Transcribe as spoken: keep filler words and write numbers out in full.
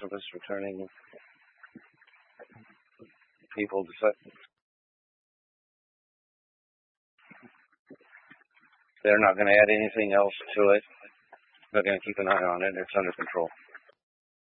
service returning people. They're not going to add anything else to it. They're going to keep an eye on it. It's under control.